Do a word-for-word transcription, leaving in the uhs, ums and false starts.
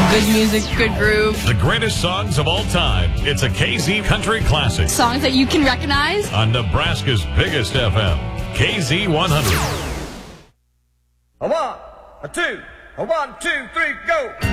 Good music, good groove. The greatest songs of all time. It's a K Z Country Classic. Songs that you can recognize. On Nebraska's biggest F M, K Z one hundred. A one, a two, a one, two, three, go!